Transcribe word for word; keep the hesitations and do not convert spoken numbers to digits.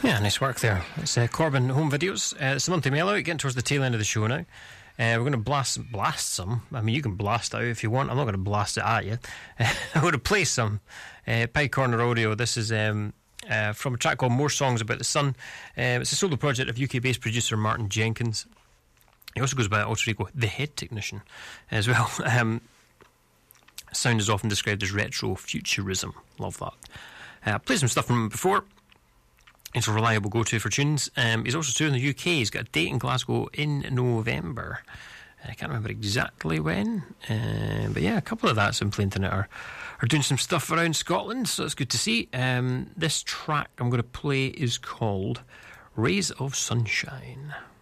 Yeah, nice work there. It's uh, Corbin Home Videos. Uh, it's Monty Mello, getting towards the tail end of the show now. Uh, we're going to blast blast some. I mean, you can blast out if you want. I'm not going to blast it at you. I'm going to play some. Uh, Pie Corner Audio. This is um, uh, from a track called More Songs About the Sun. Uh, it's a solo project of U K-based producer Martin Jenkins. He also goes by alter ego The Head Technician as well. Um, sound is often described as retro futurism. Love that. Uh, played some stuff from him before. It's a reliable go-to for tunes. Um, he's also touring the U K. He's got a date in Glasgow in November. I can't remember exactly when. Uh, but yeah, a couple of that's been playing tonight are, are doing some stuff around Scotland, so it's good to see. Um, this track I'm going to play is called Rays of Sunshine.